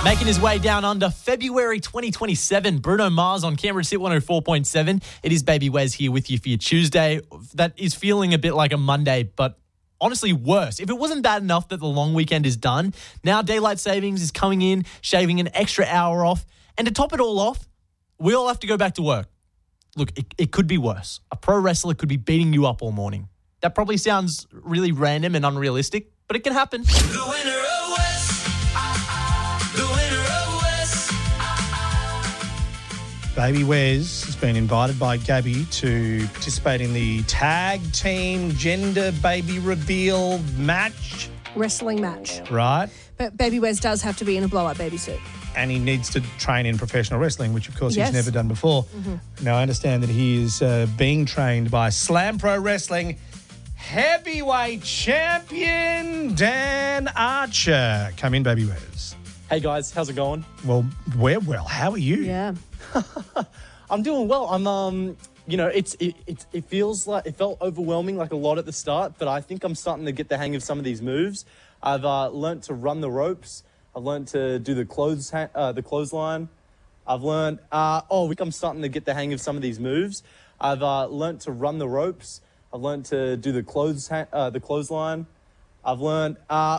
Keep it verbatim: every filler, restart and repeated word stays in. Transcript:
Making his way down under February twenty twenty-seven, Bruno Mars on Canberra's Hit one oh four point seven. It is Baby Wes here with you for your Tuesday. That is feeling a bit like a Monday, but honestly worse. If it wasn't bad enough that the long weekend is done, now daylight savings is coming in, shaving an extra hour off. And to top it all off, we all have to go back to work. Look, it, it could be worse. A pro wrestler could be beating you up all morning. That probably sounds really random and unrealistic, but it can happen. The winner of West. The winner of West. Baby Wes has been invited by Gabby to participate in the tag team gender baby reveal match. Wrestling match. Right. But Baby Wes does have to be in a blow-up baby suit. And he needs to train in professional wrestling, which, of course, Yes. he's never done before. Mm-hmm. Now, I understand that he is uh, being trained by Slam Pro Wrestling heavyweight champion Dan Archer. Come in, Baby Wes. Hey guys, how's it going? Well, we're well. How are you? Yeah. I'm doing well. I'm um you know, it's it, it it feels like it felt overwhelming like a lot at the start, but I think I'm starting to get the hang of some of these moves. I've uh, learned to run the ropes. I've learned to do the clothes ha- uh, the clothesline. I've learned uh oh, I'm starting to get the hang of some of these moves. I've uh, learned to run the ropes. I've learned to do the clothes ha- uh, the clothesline. I've learned uh